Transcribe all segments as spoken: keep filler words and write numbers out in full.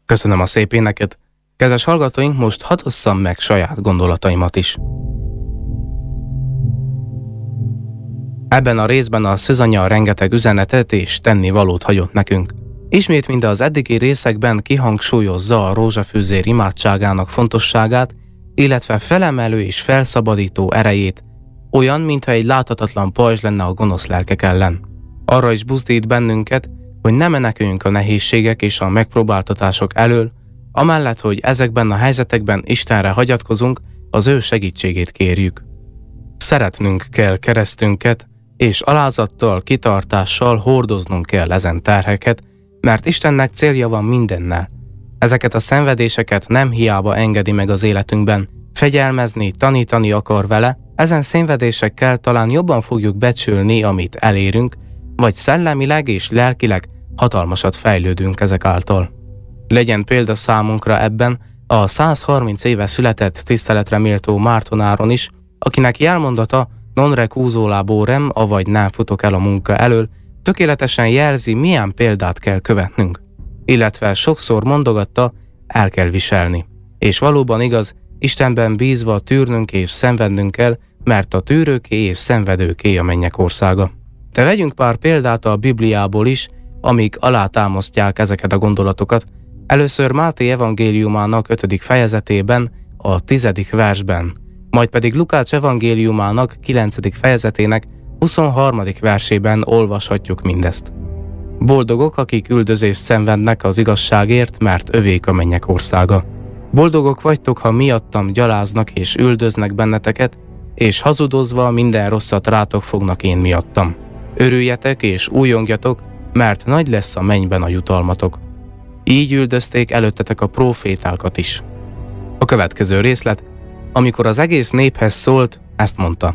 Köszönöm a szép éneket. Kedves hallgatóink, most hadd osszam meg saját gondolataimat is. Ebben a részben a szőzanya rengeteg üzenetet és tennivalót hagyott nekünk. Ismét, mint az eddigi részekben kihangsúlyozza a rózsafűzér imádságának fontosságát, illetve felemelő és felszabadító erejét, olyan, mintha egy láthatatlan pajzs lenne a gonosz lelkek ellen. Arra is buzdít bennünket, hogy ne meneküljünk a nehézségek és a megpróbáltatások elől, amellett, hogy ezekben a helyzetekben Istenre hagyatkozunk, az ő segítségét kérjük. Szeretnünk kell keresztünket, és alázattal, kitartással hordoznunk kell ezen terheket, mert Istennek célja van mindennel. Ezeket a szenvedéseket nem hiába engedi meg az életünkben. Fegyelmezni, tanítani akar vele, ezen szenvedésekkel talán jobban fogjuk becsülni, amit elérünk, vagy szellemileg és lelkileg hatalmasat fejlődünk ezek által. Legyen példa számunkra ebben a száz harminc éve született tiszteletre méltó Márton Áron is, akinek jelmondata non recuso laborem, avagy nem futok el a munka elől, tökéletesen jelzi, milyen példát kell követnünk, illetve sokszor mondogatta, el kell viselni. És valóban igaz, Istenben bízva tűrnünk és szenvednünk kell, mert a tűrőké és szenvedőké a mennyek országa. De vegyünk pár példát a Bibliából is, amik alátámasztják ezeket a gondolatokat. Először Máté evangéliumának ötödik fejezetében, a tizedik versben, majd pedig Lukács evangéliumának kilencedik fejezetének huszonharmadik versében olvashatjuk mindezt. Boldogok, akik üldözést szenvednek az igazságért, mert övék a mennyek országa. Boldogok vagytok, ha miattam gyaláznak és üldöznek benneteket, és hazudozva minden rosszat rátok fognak én miattam. Örüljetek és újongjatok, mert nagy lesz a mennyben a jutalmatok. Így üldözték előttetek a prófétákat is. A következő részlet, amikor az egész néphez szólt, ezt mondta.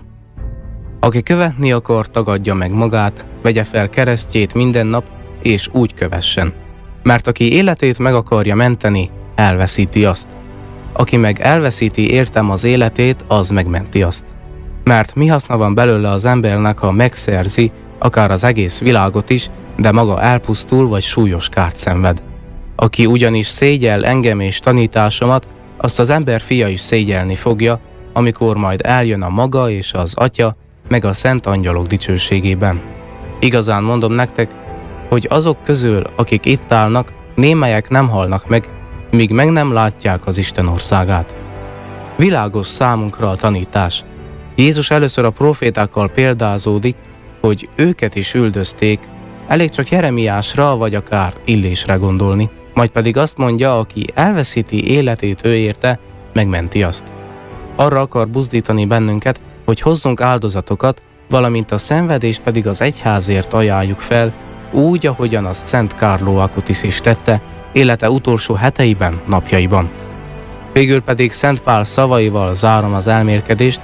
Aki követni akar, tagadja meg magát, vegye fel keresztjét minden nap, és úgy kövessen. Mert aki életét meg akarja menteni, elveszíti azt. Aki meg elveszíti értem az életét, az megmenti azt. Mert mi haszna van belőle az embernek, ha megszerzi akár az egész világot is, de maga elpusztul vagy súlyos kárt szenved. Aki ugyanis szégyel engem és tanításomat, azt az ember fia is szégyelni fogja, amikor majd eljön a maga és az atya, meg a szent angyalok dicsőségében. Igazán mondom nektek, hogy azok közül, akik itt állnak, némelyek nem halnak meg, míg meg nem látják az Isten országát. Világos számunkra a tanítás. Jézus először a profétákkal példázódik, hogy őket is üldözték, elég csak Jeremiásra vagy akár Illésre gondolni, majd pedig azt mondja, aki elveszíti életét ő érte, megmenti azt. Arra akar buzdítani bennünket, hogy hozzunk áldozatokat, valamint a szenvedést pedig az egyházért ajánljuk fel, úgy, ahogyan azt Szent Carlo Acutis is tette, élete utolsó heteiben, napjaiban. Végül pedig Szent Pál szavaival zárom az elmélkedést,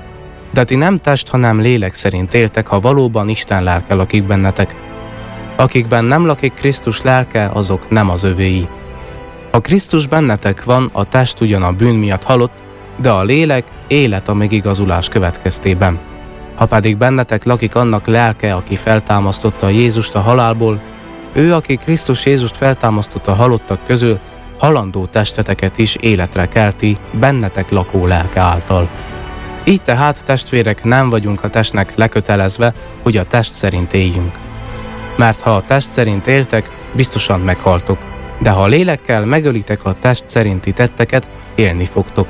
de ti nem test, hanem lélek szerint éltek, ha valóban Isten lelke lakik bennetek. Akikben nem lakik Krisztus lelke, azok nem az övéi. Ha Krisztus bennetek van, a test ugyan a bűn miatt halott, de a lélek élet a megigazulás következtében. Ha pedig bennetek lakik annak lelke, aki feltámasztotta Jézust a halálból, ő, aki Krisztus Jézust feltámasztotta a halottak közül, halandó testeteket is életre kelti bennetek lakó lelke által. Így tehát, testvérek, nem vagyunk a testnek lekötelezve, hogy a test szerint éljünk. Mert ha a test szerint éltek, biztosan meghaltok, de ha a lélekkel megölitek a test szerinti tetteket, élni fogtok.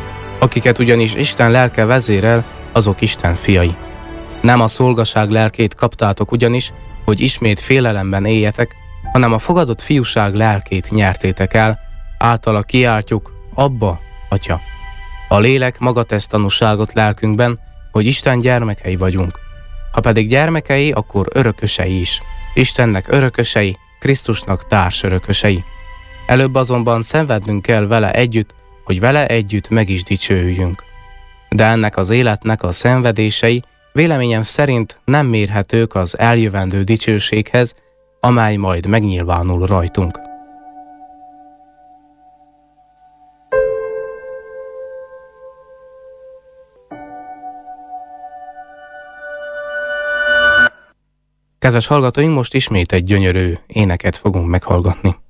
Akiket ugyanis Isten lelke vezérel, azok Isten fiai. Nem a szolgaság lelkét kaptátok ugyanis, hogy ismét félelemben éljetek, hanem a fogadott fiúság lelkét nyertétek el, általa kiáltjuk, Abba, Atya. A lélek maga tesz tanúságot lelkünkben, hogy Isten gyermekei vagyunk. Ha pedig gyermekei, akkor örökösei is. Istennek örökösei, Krisztusnak társörökösei. Előbb azonban szenvednünk kell vele együtt, hogy vele együtt meg is dicsőüljünk. De ennek az életnek a szenvedései véleményem szerint nem mérhetők az eljövendő dicsőséghez, amely majd megnyilvánul rajtunk. Kedves hallgatóink, most ismét egy gyönyörű éneket fogunk meghallgatni.